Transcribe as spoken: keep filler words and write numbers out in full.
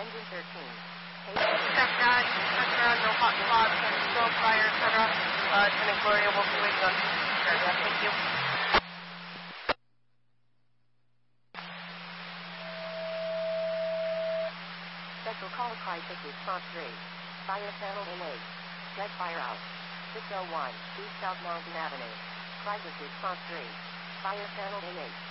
engine thirteen. Check that, Centra, no hot spots, and still fire, et cetera. Uh, Lieutenant Gloria will be waiting on area. Thank you. Central call crisis response three. Fire channel in eight. Jet fire out. six oh one, East South Mountain Avenue. Crisis response three. Fire channel in eight.